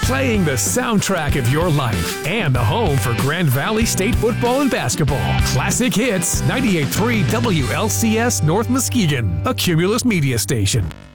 Playing the soundtrack of your life and the home for Grand Valley State football and basketball. Classic Hits, 98.3 WLCS North Muskegon, a Cumulus media station.